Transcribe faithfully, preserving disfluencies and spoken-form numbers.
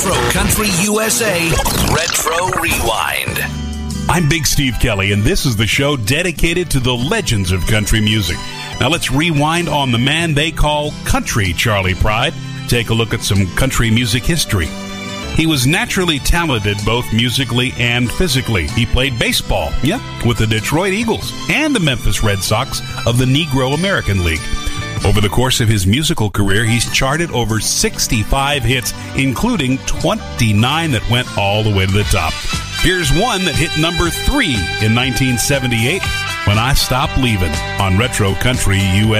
Retro Country U S A Retro Rewind. I'm Big Steve Kelly, and this is the show dedicated to the legends of country music. Now let's rewind on the man they call Country Charley Pride. Take a look at some country music history. He was naturally talented both musically and physically. He played baseball, yeah, with the Detroit Eagles and the Memphis Red Sox of the Negro American League. Over the course of his musical career, he's charted over sixty-five hits, including twenty-nine that went all the way to the top. Here's one that hit number three in nineteen seventy-eight, When I Stop Leavin', on Retro Country U S A.